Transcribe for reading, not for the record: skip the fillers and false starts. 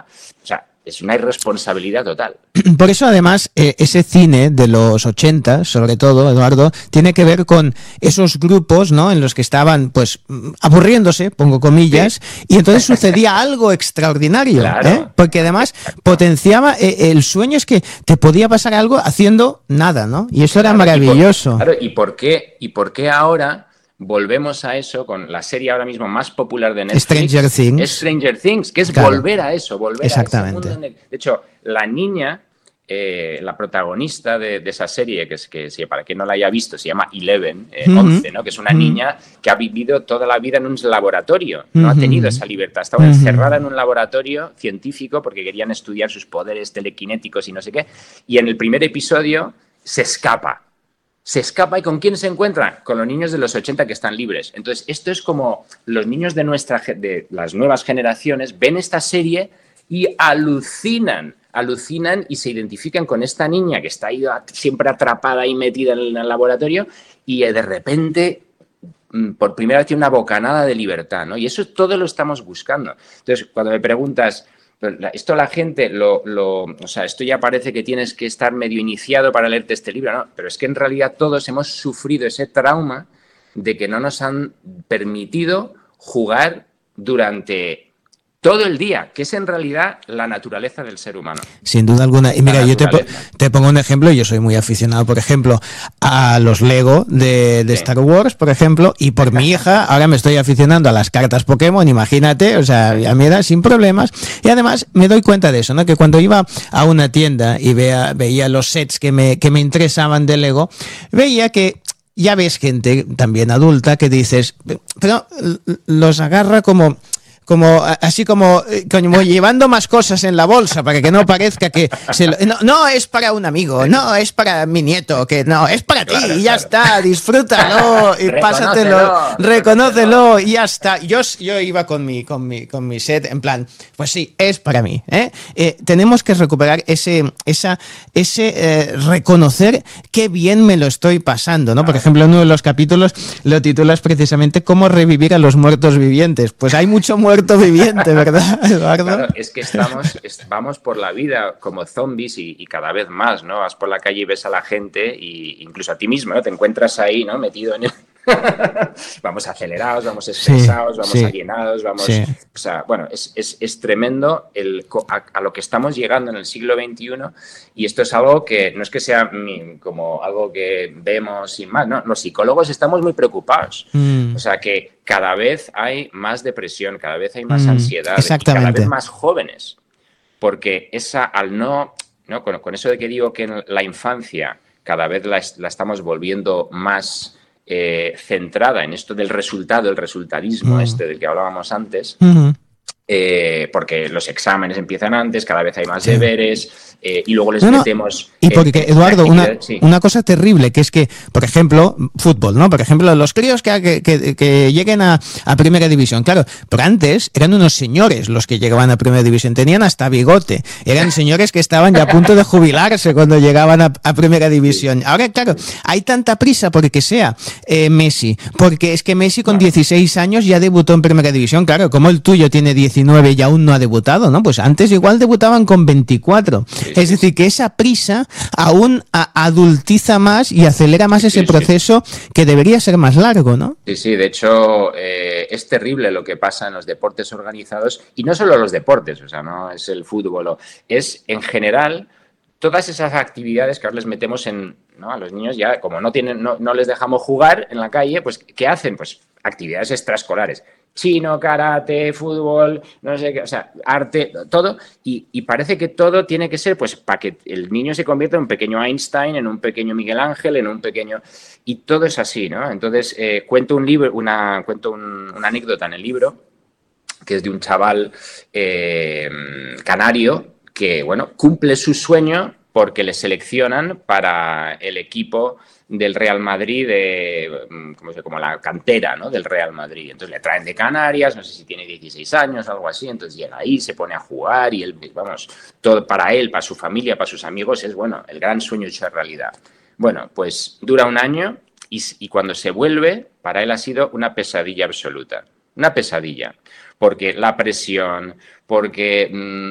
O sea, es una irresponsabilidad total. Por eso, además, ese cine de los 80, sobre todo, Eduardo, tiene que ver con esos grupos, ¿no?, en los que estaban, pues, aburriéndose, pongo comillas, sí, y entonces sucedía algo extraordinario, claro, porque además potenciaba el sueño, es que te podía pasar algo haciendo nada, ¿no? Y eso era maravilloso. ¿Y por qué ahora volvemos a eso con la serie ahora mismo más popular de Netflix? Stranger Things, que es claro, volver a eso, volver a ese mundo. De hecho, la niña, la protagonista de esa serie, que para quien no la haya visto, se llama 11, ¿no? Que es una niña que ha vivido toda la vida en un laboratorio, no ha tenido esa libertad, estaba encerrada en un laboratorio científico porque querían estudiar sus poderes telequinéticos y no sé qué, y en el primer episodio se escapa. ¿Y con quién se encuentra? Con los niños de los 80 que están libres. Entonces, esto es como los niños de las nuevas generaciones ven esta serie y alucinan y se identifican con esta niña que está ahí siempre atrapada y metida en el laboratorio y de repente, por primera vez, tiene una bocanada de libertad, ¿no? Y eso todo lo estamos buscando. Entonces, cuando me preguntas... Esto la gente, o sea, esto ya parece que tienes que estar medio iniciado para leerte este libro, ¿no? Pero es que en realidad todos hemos sufrido ese trauma de que no nos han permitido jugar durante todo el día, que es en realidad la naturaleza del ser humano. Sin duda alguna. Y mira, yo te pongo un ejemplo. Yo soy muy aficionado, por ejemplo, a los Lego de sí, Star Wars, por ejemplo, y por mi hija ahora me estoy aficionando a las cartas Pokémon, imagínate, o sea, a mi edad sin problemas. Y además me doy cuenta de eso, ¿no? Que cuando iba a una tienda y veía los sets que me interesaban de Lego, veía que ya ves gente también adulta que dices, pero los agarra como así como llevando más cosas en la bolsa para que no parezca que no es para un amigo, no es para mi nieto, que no, es para ti, y ya está, disfrútalo y pásatelo, reconócelo y ya está. Yo iba con mi set en plan, pues sí, es para mí, tenemos que recuperar ese reconocer qué bien me lo estoy pasando, ¿no? Por ejemplo, en uno de los capítulos lo titulas precisamente cómo revivir a los muertos vivientes. Pues hay mucho muerto viviente, ¿verdad, Eduardo? Claro, es que vamos por la vida como zombies y cada vez más, ¿no? Vas por la calle y ves a la gente e incluso a ti mismo, ¿no? Te encuentras ahí, ¿no? Metido en el... vamos acelerados, vamos estresados, vamos alienados, vamos... Sí. O sea, bueno, es tremendo a lo que estamos llegando en el siglo XXI, y esto es algo que no es que sea como algo que vemos sin más, ¿no? Los psicólogos estamos muy preocupados. O sea, que cada vez hay más depresión, cada vez hay más ansiedad, y cada vez más jóvenes, porque con eso de que digo que en la infancia cada vez la estamos volviendo más centrada en esto del resultado, el resultadismo del que hablábamos antes, porque los exámenes empiezan antes, cada vez hay más deberes, y luego les metemos... Y porque, Eduardo, una cosa terrible, que es que, por ejemplo, fútbol, ¿no? Por ejemplo, los críos que lleguen a primera división, claro, pero antes eran unos señores los que llegaban a primera división, tenían hasta bigote, eran señores que estaban ya a punto de jubilarse cuando llegaban a primera división. Ahora, claro, hay tanta prisa porque sea Messi, porque es que Messi con 16 años ya debutó en primera división, claro, como el tuyo tiene 19 y aún no ha debutado, ¿no? Pues antes igual debutaban con 24. Es decir, que esa prisa aún adultiza más y acelera más ese proceso que debería ser más largo, ¿no? Sí, de hecho es terrible lo que pasa en los deportes organizados, y no solo los deportes, o sea, no es el fútbol, es en general todas esas actividades que ahora les metemos ¿no? A los niños, ya como no les dejamos jugar en la calle, pues ¿qué hacen? Pues actividades extraescolares. Chino, karate, fútbol, no sé qué, o sea, arte, todo, y parece que todo tiene que ser, pues, para que el niño se convierta en un pequeño Einstein, en un pequeño Miguel Ángel, en un pequeño... Y todo es así, ¿no? Entonces, cuento una anécdota en el libro, que es de un chaval canario que, bueno, cumple su sueño porque le seleccionan para el equipo del Real Madrid, como la cantera, ¿no? Del Real Madrid. Entonces le traen de Canarias, no sé si tiene 16 años, algo así, entonces llega ahí, se pone a jugar y él, vamos, todo para él, para su familia, para sus amigos, es, bueno, el gran sueño hecho realidad. Bueno, pues dura un año y cuando se vuelve, para él ha sido una pesadilla absoluta. Una pesadilla, porque la presión, porque